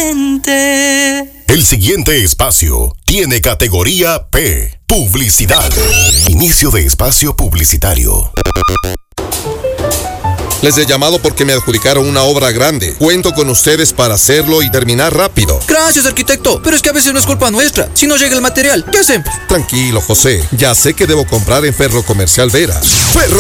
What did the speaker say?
diferente. El siguiente espacio tiene categoría P. Publicidad. Inicio de espacio publicitario. Les he llamado porque me adjudicaron una obra grande. Cuento con ustedes para hacerlo y terminar rápido. Gracias, arquitecto, pero es que a veces no es culpa nuestra. Si no llega el material, ¿qué hacemos? Tranquilo, José. Ya sé que debo comprar en Ferro Comercial Vera. Ferro